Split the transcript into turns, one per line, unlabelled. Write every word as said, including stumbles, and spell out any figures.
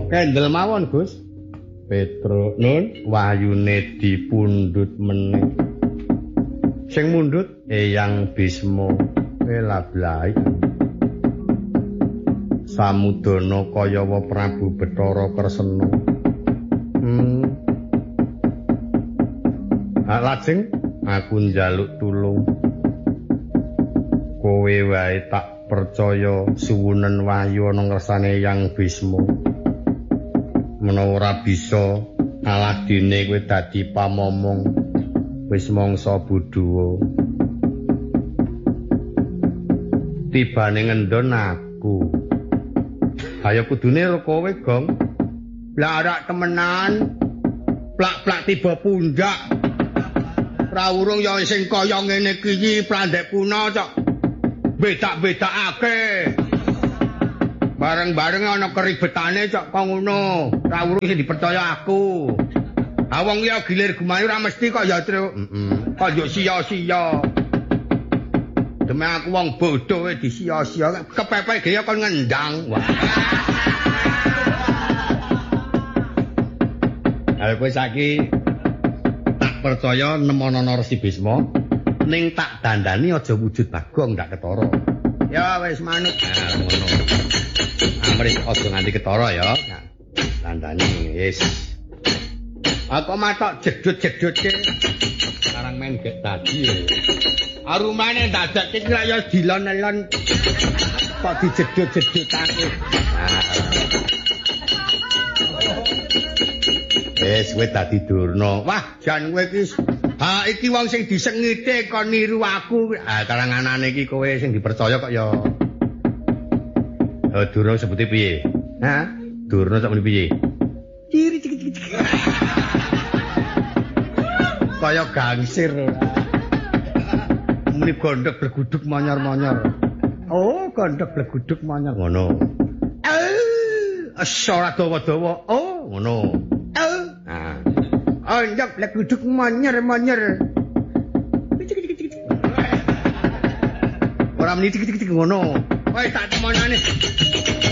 Kendel mawon, Gus. Petro nun wahyune dipundhut meneh. Sing mundhut Eyang Bisma elablai. Samudana kayawa Prabu Bathara Kresna. Hmm. Ah, lajeng aku njaluk tulung. Kowe wae tak percaya suwunen wahyu ana ngersane Eyang Bisma. Menawa ora bisa aladine kowe dadi pamomong wis mangsa budhuwa. Tibane ngendon aku. Ayo kudune kowe, Gong. Blarak temenan. Plak-plak tiba pundak. Rawurung ya sing kaya ngene iki plandhek kuna cok. Bedak-bedakake. Bareng-bareng ana keribetane cok kok ngono. Rawurung sing dipercaya aku. Ha wong liya gilir gumayu ora mesti kok ya, Tru. Heeh. Kok yo sia-sia. Demi aku wong bodho wis disia-sia. Kepepek dhewe kon ngendang. Wah. Ayo kowe saiki tak percaya nemono Resi Bisma ning tak dandani aja wujud Bagong ndak ketara. Ya wis manut. Nah, ngono. Amris aja nganti ketara ya. Nah, dandani wis. Aku matok jedut-jedutke. Sekarang main gek tadi. Arumane dadak iki ya dilon-elon kok dijedut-jedutake. Nah. Wis kowe dadi durna. Wah, jan kowe iki ha iki wong sing disengite kon niru aku. Ah karanganane iki kowe sing dipercaya kok ya. Eh durna sebute piye? Hah? Durna sak muni piye? Ciri cik cik cik. Kaya gangsir. Muni gondhok berguduk monyor-monyor. Oh, gondhok berguduk monyor ngono. Eh, ora dawa-dawa. Oh, ngono. Eh. Nah. Gondhok berguduk monyor-monyor. Ora muni cik cik cik ngono. Wis tak temonane.